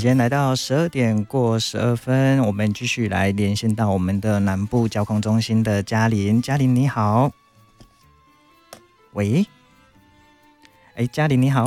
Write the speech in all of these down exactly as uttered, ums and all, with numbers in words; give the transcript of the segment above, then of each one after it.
间来到十二点过十二分，我们继续来连线到我们的南部交通中心的嘉玲。嘉玲你好，喂，哎，嘉玲你好，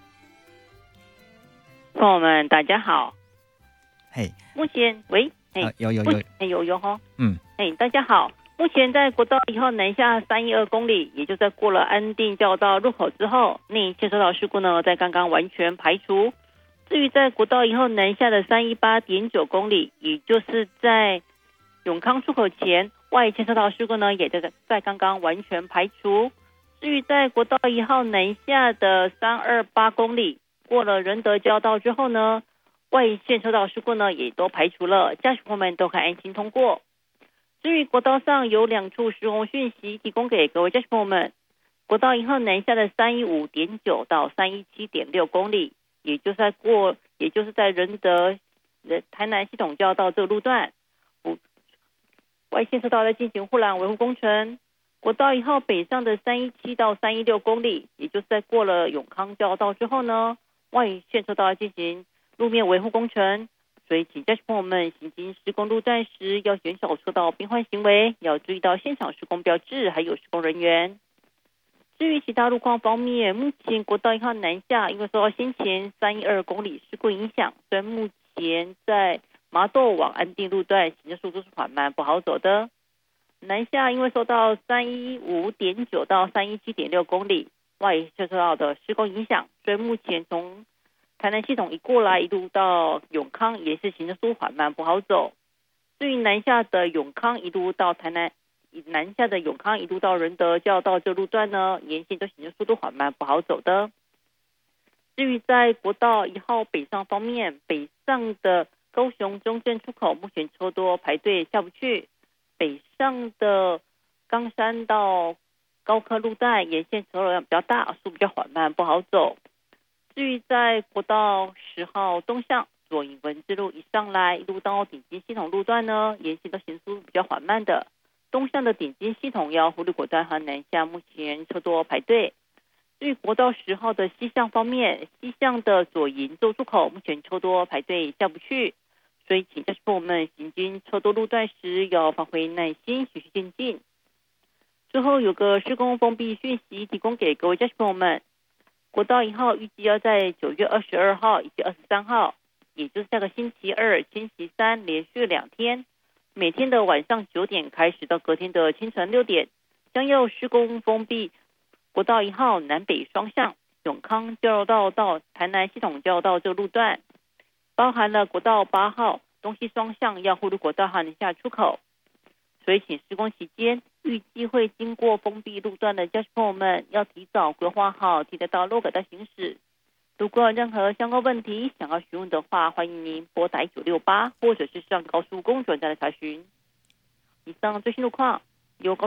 朋友们大家好。 嘿， 目前喂，哎、 啊，有有有， 哎有有哈， 嗯， 哎大家好。目前在国道一号南下三一二公里，也就在过了安定交道入口之后，内牵车道事故呢，在刚刚完全排除。至于在国道一号南下的三一八点九公里，也就是在永康出口前，外牵车道事故呢，也在在刚刚完全排除。至于在国道一号南下的三二八公里，过了仁德交道之后呢，外线车道事故呢，也都排除了，驾驶朋友们都可以安心通过。至于国道上有两处施工讯息提供给各位驾驶朋友们，国道一号南下的三一五点九到三一七点六公里，也就是在过，也就是在仁德台南系统交道这个路段，外线车道在进行护栏维护工程。国道一号北上的三一七到三一六公里，也就是在过了永康交道之后呢，外线车道进行路面维护工程。所以请驾驶朋友们行经施工路段时，要减少车道变换行为，要注意到现场施工标志还有施工人员。至于其他路况方面，目前国道一号南下因为受到先前三一二公里事故影响，所以目前在麻豆往安定路段行车速度是缓慢不好走的。南下因为受到三一五点九到三一七点六公里外线车道的施工影响，所以目前从台南系统一过来一路到永康也是行车速度缓慢不好走。至于南下的永康一路到台南南下的永康一路到仁德交道这路段呢，沿线都行车速度缓慢不好走的。至于在国道一号北上方面，北上的高雄中正出口目前车多排队下不去，北上的冈山到高科路段沿线车流量比较大，速度比较缓慢不好走。至于在国道十号东向左营文之路一上来一路到顶尖系统路段呢，沿线都行速比较缓慢的。东向的顶尖系统要忽略国道和南下目前车多排队。至于国道十号的西向方面，西向的左营州出口目前车多排队下不去，所以请驾驶朋友们行经车多路段时要发挥耐心，循序渐进。最后有个施工封闭讯息提供给各位驾驶朋友们，国道一号预计要在九月二十二号以及二十三号，也就是下个星期二、星期三连续两天，每天的晚上九点开始到隔天的清晨六点，将要施工封闭国道一号南北双向永康交流道到台南系统交流道这个路段，包含了国道八号东西双向要忽略国道和南下出口。所以请施工期间预计会经过封闭路段的驾驶朋友们要提早规划好替代道路改道行驶。如果有任何相关问题想要询问的话，欢迎您拨打一九六八或者是上高速公路转站来查询。以上最新路况由高